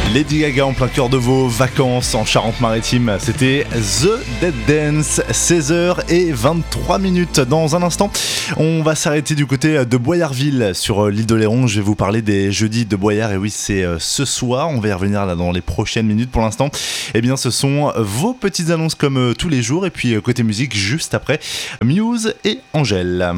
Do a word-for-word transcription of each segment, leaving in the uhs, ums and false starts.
Lady Gaga en plein cœur de vos vacances en Charente-Maritime, c'était The Dead Dance, seize heures vingt-trois minutes. Dans un instant, on va s'arrêter du côté de Boyarville sur l'île de Léron. Je vais vous parler des jeudis de Boyard, et oui, c'est ce soir, on va y revenir là dans les prochaines minutes. Pour l'instant, eh bien, ce sont vos petites annonces comme tous les jours, et puis côté musique, juste après, Muse et Angèle.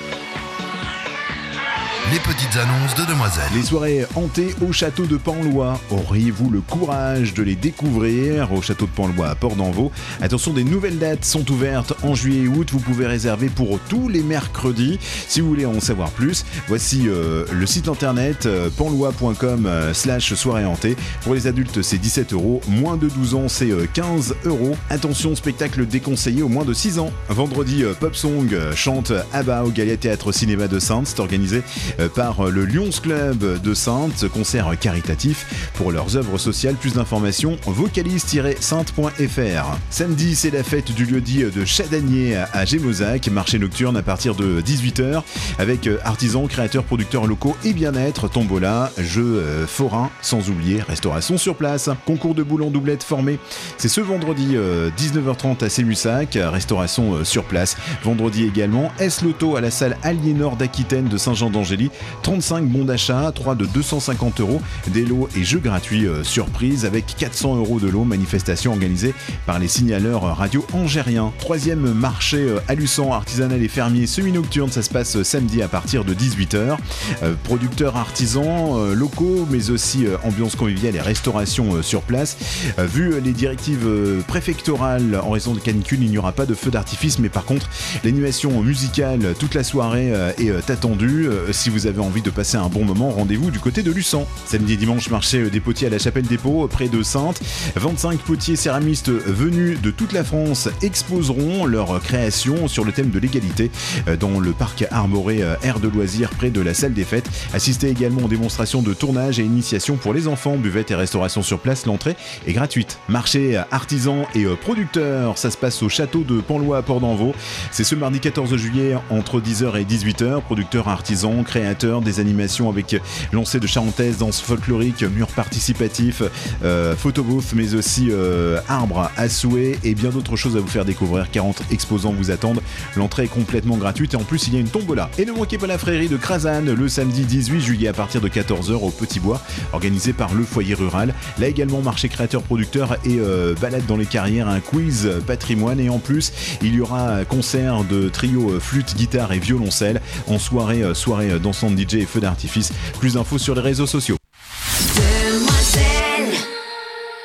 Les petites annonces de Demoiselle. Les soirées hantées au château de Penlois. Auriez-vous le courage de les découvrir au château de Penlois à Port-d'Envaux? Attention, des nouvelles dates sont ouvertes en juillet et août. Vous pouvez réserver pour tous les mercredis. Si vous voulez en savoir plus, voici euh, le site internet euh, penlois point com euh, slash soirée hantée. Pour les adultes, c'est dix-sept euros. Moins de douze ans, c'est euh, quinze euros. Attention, spectacle déconseillé aux moins de six ans. Vendredi, euh, Pop Song euh, chante ABBA au Galia Théâtre Cinéma de Saintes. C'est organisé euh, par le Lions Club de Saintes, concert caritatif pour leurs œuvres sociales. Plus d'informations, vocalise tiret sainte point f r. Samedi, c'est la fête du lieu-dit de Chadanier à Gémozac, marché nocturne à partir de dix-huit heures, avec artisans, créateurs, producteurs locaux et bien-être, tombola, jeux forains, sans oublier restauration sur place. Concours de boules en doublette formé, c'est ce vendredi dix-neuf heures trente à Sémussac, restauration sur place. Vendredi également, S-Loto à la salle Aliénor d'Aquitaine de Saint-Jean-d'Angély, trente-cinq bons d'achat, trois de deux cent cinquante euros, des lots et jeux gratuits euh, surprise avec quatre cents euros de lots, manifestation organisée par les signaleurs radio angériens. Troisième marché euh, Alussan, artisanal et fermier semi-nocturne, ça se passe euh, samedi à partir de dix-huit heures. Euh, producteurs artisans euh, locaux, mais aussi euh, ambiance conviviale et restauration euh, sur place. Euh, vu les directives euh, préfectorales en raison de canicule, il n'y aura pas de feu d'artifice, mais par contre, l'animation musicale toute la soirée euh, est euh, attendue. Euh, si vous avez envie de passer un bon moment, rendez-vous du côté de Luçon. Samedi et dimanche, marché des potiers à la Chapelle des Pots, près de Saintes. vingt-cinq potiers céramistes venus de toute la France exposeront leur création sur le thème de l'égalité dans le parc arboré Air de Loisirs près de la salle des fêtes. Assistez également aux démonstrations de tournage et initiation pour les enfants, buvette et restauration sur place. L'entrée est gratuite. Marché artisans et producteurs, ça se passe au château de Penlois à Port-d'Envaux. C'est ce mardi quatorze juillet entre dix heures et dix-huit heures. Producteurs, artisans, créateurs, des animations avec lancers de charentaise, danse folklorique, murs participatifs, euh, photobooth, mais aussi euh, arbres à souhait et bien d'autres choses à vous faire découvrir. quarante exposants vous attendent. L'entrée est complètement gratuite et en plus il y a une tombola. Et ne manquez pas la frérie de Crasane le samedi dix-huit juillet à partir de quatorze heures au Petit Bois, organisé par le foyer rural. Là également marché créateur producteur et euh, balade dans les carrières, un quiz patrimoine et en plus il y aura concert de trio flûte, guitare et violoncelle en soirée, soirée dansante D J et feux d'artifice. Plus d'infos sur les réseaux sociaux.